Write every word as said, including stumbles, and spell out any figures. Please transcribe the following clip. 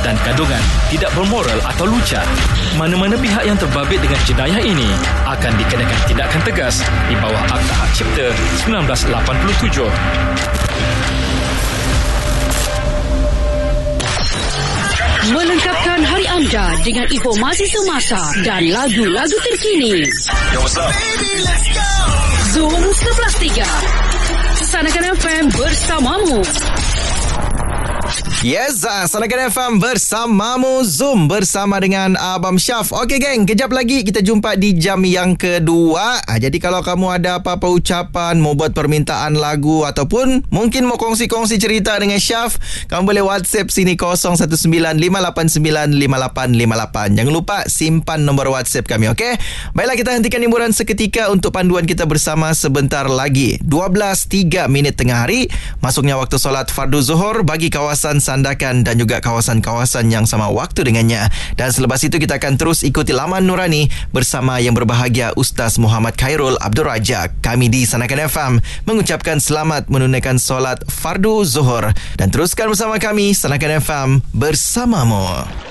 dan kandungan tidak bermoral atau lucah. Mana-mana pihak yang terbabit dengan jenayah ini akan dikenakan tindakan tegas di bawah Akta Hak Cipta sembilan belas lapan puluh tujuh. Melengkapkan hari anda dengan informasi semasa dan lagu-lagu terkini. Yo, what's up? Baby, let's go! Zoom sebelas tiga. Sanakan F M bersamamu. Yes, Sanakan F M bersamamu, Zoom bersama dengan Abang Syaf. Okey geng, kejap lagi kita jumpa di jam yang kedua. Jadi kalau kamu ada apa-apa ucapan, mau buat permintaan lagu ataupun mungkin mau kongsi-kongsi cerita dengan Syaf, kamu boleh WhatsApp sini kosong satu sembilan lima lapan sembilan lima lapan lima lapan. Jangan lupa simpan nombor WhatsApp kami, okey? Baiklah, kita hentikan hiburan seketika untuk panduan kita bersama sebentar lagi. dua belas tiga minit tengah hari, masuknya waktu solat fardu zuhur bagi kawasan Sandakan dan juga kawasan-kawasan yang sama waktu dengannya. Dan selepas itu kita akan terus ikuti laman Nurani bersama yang berbahagia Ustaz Muhammad Khairul Abdul Rajak. Kami di Sanakan F M mengucapkan selamat menunaikan solat fardu zuhur dan teruskan bersama kami Sanakan F M bersamamu.